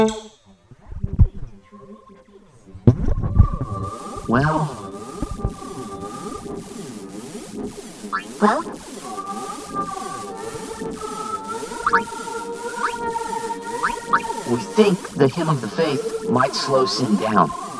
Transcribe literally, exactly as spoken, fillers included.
Well... Well? We think the hymn of the faith might slow Sin down.